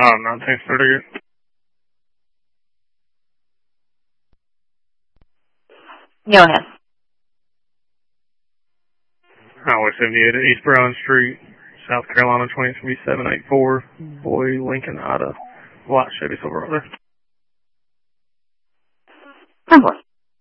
No, thanks for the good. Go ahead. Highway 78 at East Brown Street, South Carolina 23784. Boy, Lincoln, Ida. White Chevy Silverado. 10-4.